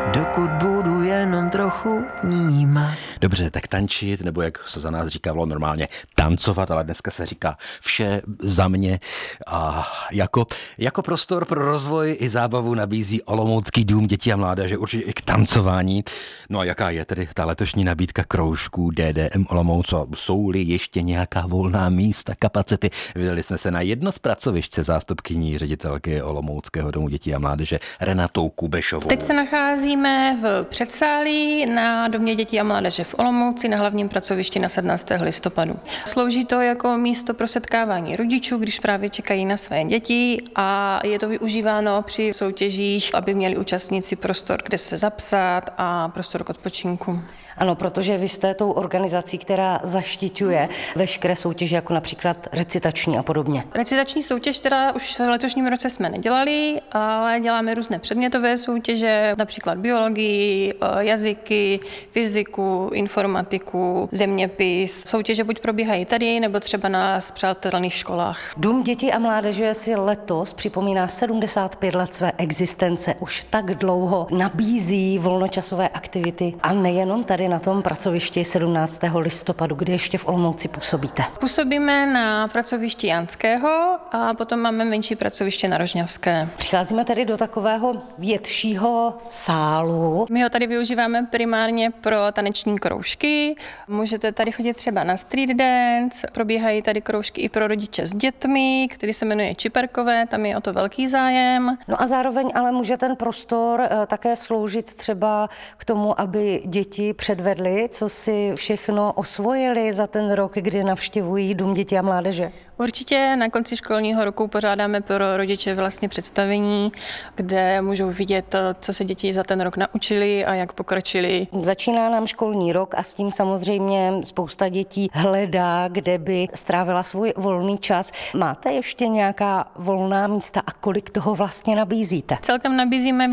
dokud budu jenom trochu vnímat. Dobře, tak tančit, nebo jak se za nás říkalo normálně tancovat, ale dneska se říká vše za mě. A jako prostor pro rozvoj i zábavu nabízí Olomoucký dům dětí a mládeže, určitě i k tancování. No a jaká je tedy ta letošní nabídka kroužků DDM Olomouc? Jsou-li ještě nějaká volná místa, kapacity? Vydali jsme se na jedno z pracovišť se zástupkyní ředitelky Olomouckého domu dětí a mládeže Renatou Kubešovou. Teď se nacházíme v předsálí na Domě dětí a mládeže v Olomouci na hlavním pracovišti na 17. listopadu. Slouží to jako místo pro setkávání rodičů, když právě čekají na své děti, a je to využíváno při soutěžích, aby měli účastníci prostor, kde se zapsat, a prostor k odpočinku. Ano, protože vy jste tou organizací, která zaštiťuje veškeré soutěže, jako například recitační a podobně. Recitační soutěž teda už v letošním roce jsme nedělali, ale děláme různé předmětové soutěže, například biologii, jazyky, fyziku, informatiku, zeměpis. Soutěže buď probíhají tady, nebo třeba na spřátelných školách. Dům dětí a mládeže si letos připomíná 75 let své existence. Už tak dlouho nabízí volnočasové aktivity a nejenom tady na tom pracovišti 17. listopadu, kde ještě v Olomouci působíte. Působíme na pracovišti Janského a potom máme menší pracoviště na Rožňavské. Přicházíme tedy do takového většího sálu. My ho tady využíváme primárně pro taneční kroužky. Můžete tady chodit třeba na street dance, probíhají tady kroužky i pro rodiče s dětmi, který se jmenuje Čiperkové, tam je o to velký zájem. No a zároveň ale může ten prostor také sloužit třeba k tomu, aby děti předvedly, co si všechno osvojili za ten rok, kdy navštěvují Dům dětí a mládeže. Určitě na konci školního roku pořádáme pro rodiče vlastně představení, kde můžou vidět, co se děti za ten rok naučili a jak pokročili. Začíná nám školní rok a s tím samozřejmě spousta dětí hledá, kde by strávila svůj volný čas. Máte ještě nějaká volná místa a kolik toho vlastně nabízíte? Celkem nabízíme